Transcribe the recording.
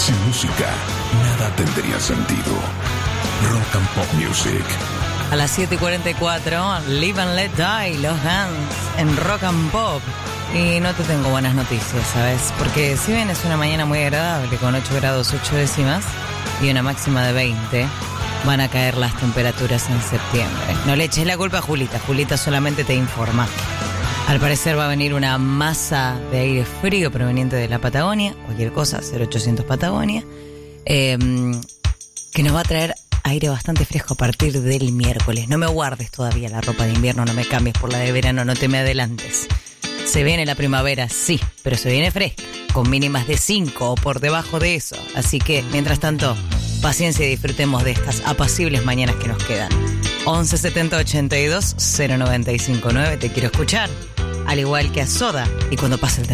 Sin música, nada tendría sentido. Rock and Pop Music. A las 7:44, Live and Let Die, los Guns, en Rock and Pop. Y no te tengo buenas noticias, ¿sabes? Porque si bien es una mañana muy agradable, con 8 grados 8 décimas y una máxima de 20, van a caer las temperaturas en septiembre. No le eches la culpa a Julita. Julita solamente te informa. Al parecer va a venir una masa de aire frío proveniente de la Patagonia, cualquier cosa, 0800 Patagonia, que nos va a traer aire bastante fresco a partir del miércoles. No me guardes todavía la ropa de invierno, no me cambies por la de verano, no te me adelantes. Se viene la primavera, sí, pero se viene fresca, con mínimas de 5 o por debajo de eso. Así que, mientras tanto, paciencia y disfrutemos de estas apacibles mañanas que nos quedan. 11 70 82 0959, te quiero escuchar, al igual que a Soda, y cuando pase el